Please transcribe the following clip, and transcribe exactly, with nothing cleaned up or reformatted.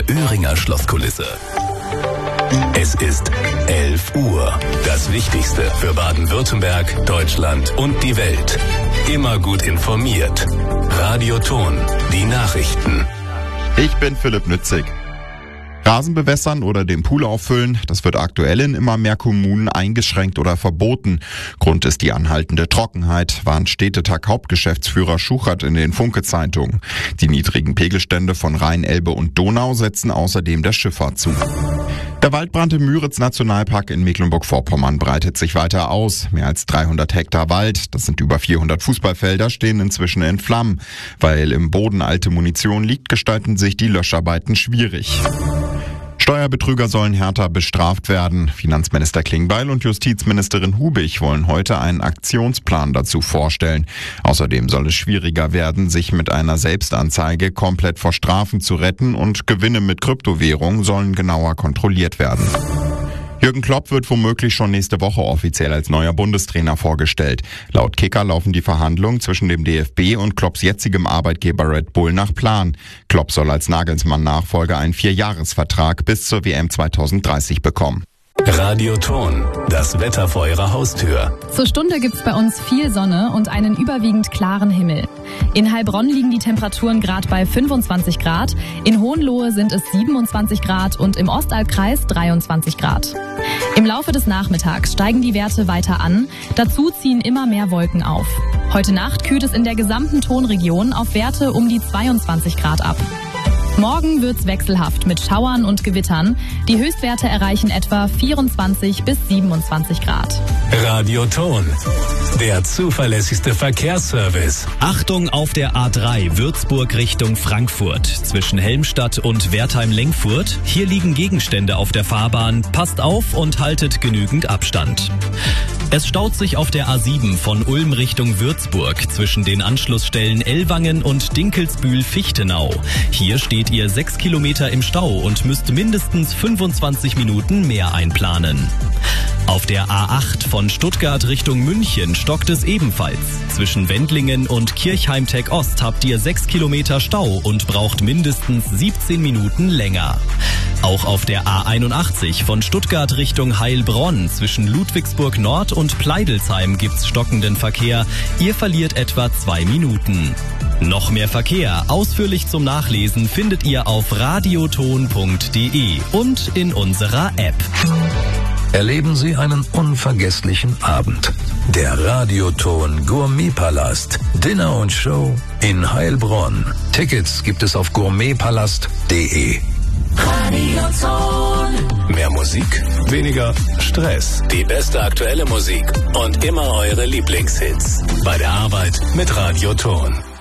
der Öhringer Schlosskulisse. Es ist elf Uhr. Das Wichtigste für Baden-Württemberg, Deutschland und die Welt. Immer gut informiert. Radio Ton, die Nachrichten. Ich bin Philipp Nützig. Rasen bewässern oder den Pool auffüllen, das wird aktuell in immer mehr Kommunen eingeschränkt oder verboten. Grund ist die anhaltende Trockenheit, warnt Städtetag-Hauptgeschäftsführer Schuchert in den Funke-Zeitungen. Die niedrigen Pegelstände von Rhein, Elbe und Donau setzen außerdem der Schifffahrt zu. Der Waldbrand im Müritz-Nationalpark in Mecklenburg-Vorpommern breitet sich weiter aus. Mehr als dreihundert Hektar Wald, das sind über vierhundert Fußballfelder, stehen inzwischen in Flammen. Weil im Boden alte Munition liegt, gestalten sich die Löscharbeiten schwierig. Steuerbetrüger sollen härter bestraft werden. Finanzminister Klingbeil und Justizministerin Hubig wollen heute einen Aktionsplan dazu vorstellen. Außerdem soll es schwieriger werden, sich mit einer Selbstanzeige komplett vor Strafen zu retten, und Gewinne mit Kryptowährungen sollen genauer kontrolliert werden. Jürgen Klopp wird womöglich schon nächste Woche offiziell als neuer Bundestrainer vorgestellt. Laut Kicker laufen die Verhandlungen zwischen dem D F B und Klopps jetzigem Arbeitgeber Red Bull nach Plan. Klopp soll als Nagelsmann-Nachfolger einen Vierjahresvertrag bis zur W M zweitausenddreißig bekommen. Radio Ton, das Wetter vor Ihrer Haustür. Zur Stunde gibt's bei uns viel Sonne und einen überwiegend klaren Himmel. In Heilbronn liegen die Temperaturen gerade bei fünfundzwanzig Grad, in Hohenlohe sind es siebenundzwanzig Grad und im Ostalbkreis dreiundzwanzig Grad. Im Laufe des Nachmittags steigen die Werte weiter an, dazu ziehen immer mehr Wolken auf. Heute Nacht kühlt es in der gesamten Tonregion auf Werte um die zweiundzwanzig Grad ab. Morgen wird's wechselhaft mit Schauern und Gewittern. Die Höchstwerte erreichen etwa vierundzwanzig bis siebenundzwanzig Grad. Radio Ton, der zuverlässigste Verkehrsservice. Achtung auf der A drei Würzburg Richtung Frankfurt zwischen Helmstadt und Wertheim-Lengfurt. Hier liegen Gegenstände auf der Fahrbahn. Passt auf und haltet genügend Abstand. Es staut sich auf der A sieben von Ulm Richtung Würzburg zwischen den Anschlussstellen Ellwangen und Dinkelsbühl-Fichtenau. Hier steht ihr sechs Kilometer im Stau und müsst mindestens fünfundzwanzig Minuten mehr einplanen. Auf der A acht von Stuttgart Richtung München stockt es ebenfalls. Zwischen Wendlingen und Kirchheim-Tech Ost habt ihr sechs Kilometer Stau und braucht mindestens siebzehn Minuten länger. Auch auf der A einundachtzig von Stuttgart Richtung Heilbronn zwischen Ludwigsburg Nord und Pleidelsheim gibt's stockenden Verkehr. Ihr verliert etwa zwei Minuten. Noch mehr Verkehr, ausführlich zum Nachlesen, findet ihr auf radioton punkt de und in unserer App. Erleben Sie einen unvergesslichen Abend. Der Radioton Gourmetpalast. Dinner und Show in Heilbronn. Tickets gibt es auf gourmetpalast punkt de. Radioton. Mehr Musik, weniger Stress. Die beste aktuelle Musik und immer eure Lieblingshits. Bei der Arbeit mit Radioton.